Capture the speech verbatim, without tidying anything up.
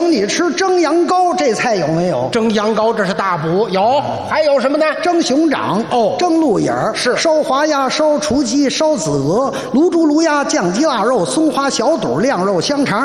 请你吃蒸羊羔，这菜有没有？ 蒸羊羔这是大补，有。还有什么呢？ 蒸熊掌， 哦蒸鹿眼儿， 是烧滑鸭、烧雏鸡、烧子鹅、卤猪、卤鸭、酱鸡、腊肉、松花小肚、晾肉香肠。